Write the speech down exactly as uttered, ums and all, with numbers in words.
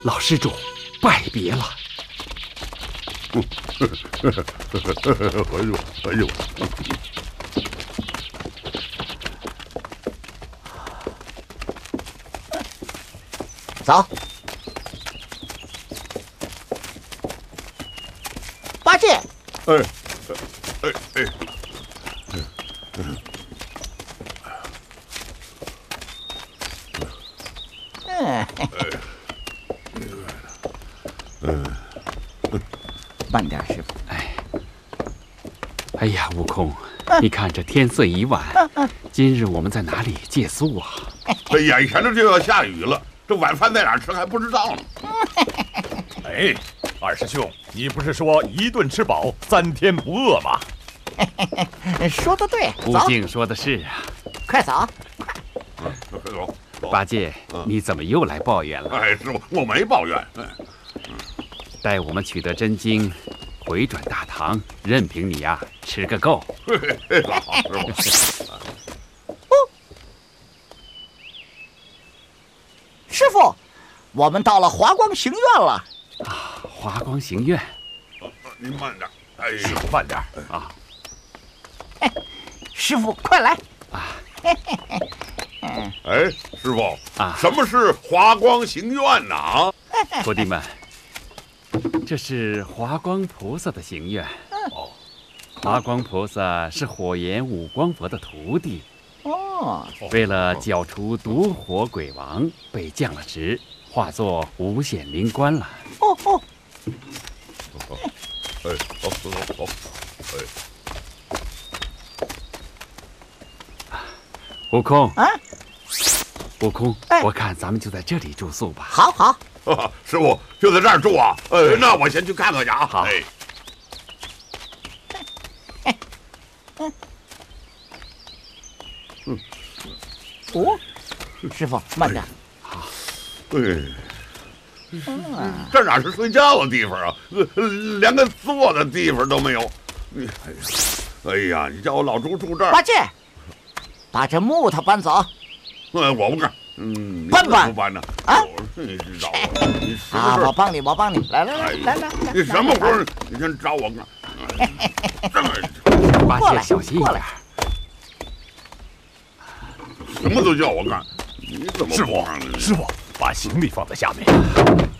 老施主，拜别了。 哎呦，哎呦！ 走，八戒。 哎，哎哎。 嗯，慢点，师傅。 哎，哎呀，悟空，你看这天色已晚，今日我们在哪里借宿啊？ 这眼前着就要下雨了，这晚饭在哪儿吃还不知道呢。 哎，二师兄，你不是说一顿吃饱，三天不饿吗？ 说的对， 悟净说的是啊。 快走！ 走。 八戒，你怎么又来抱怨了？ 哎，师傅，我没抱怨。 待我们取得真经，回转大唐，任凭你呀、啊、吃个够。 好，师傅。 哦，师傅，我们到了华光行院了。 啊，华光行院。 您慢点。哎， 师傅慢点啊。 师傅，快来。 啊。 哎，师傅啊， 什么是华光行院呢？ 徒弟们，这是华光菩萨的行院。哦，华光菩萨是火焰五光佛的徒弟。 哦， 为了剿除毒火鬼王，被降了职，化作五显灵官了。 哦哦。 哎，好，好，好，哎。 悟空啊， 悟空， 哎、 我看咱们就在这里住宿吧。 好好， 啊、师傅就在这儿住啊。呃，那我先去看看去啊。 好。 哎。 嗯。哦，师傅慢点。 好。哎。嗯、这哪是睡觉的地方啊？呃，连个坐的地方都没有。你，哎呀，你叫我老朱住这儿。 八戒。 把这木头搬走。 呃，我不干。嗯， 搬搬不搬呢？ 啊， 你找我，你啊，我帮你，我帮你。来来来来来来， 你什么活儿？你先找我干。 八戒，小心一点。 什么都叫我干，你怎么？ 师傅，师傅，把行李放在下面。